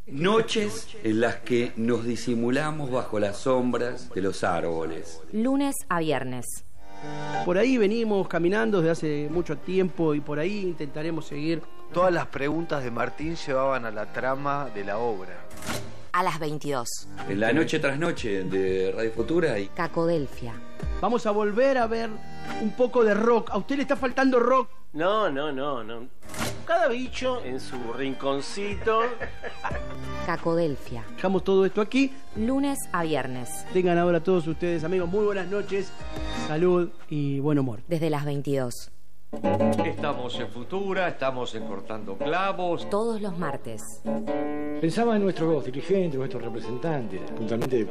Noches en las que nos disimulamos bajo las sombras de los árboles. Lunes a viernes. Por ahí venimos caminando desde hace mucho tiempo y por ahí intentaremos seguir. Todas las preguntas de Martín llevaban a la trama de la obra. A las 22. En la noche tras noche de Radio Futura y Cacodelfia. Vamos a volver a ver un poco de rock. ¿A usted le está faltando rock? No. Cada bicho en su rinconcito. Cacodelfia. Dejamos todo esto aquí. Lunes a viernes. Tengan ahora todos ustedes, amigos, muy buenas noches, salud y buen humor. Desde las 22. Estamos en Futura, estamos en Cortando Clavos. Todos los martes. Pensaba en nuestros dirigentes, nuestros representantes, puntualmente